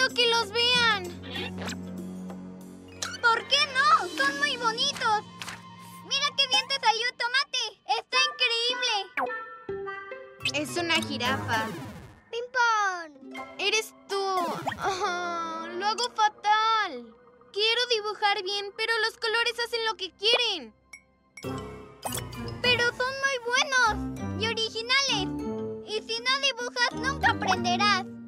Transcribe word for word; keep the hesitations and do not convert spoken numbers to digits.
¡Quiero que los vean! ¿Por qué no? ¡Son muy bonitos! ¡Mira qué bien te salió el tomate! ¡Está increíble! Es una jirafa. ¡Ping-pong! ¡Eres tú! Oh, lo hago fatal. Quiero dibujar bien, pero los colores hacen lo que quieren. Pero son muy buenos y originales. Y si no dibujas, nunca aprenderás.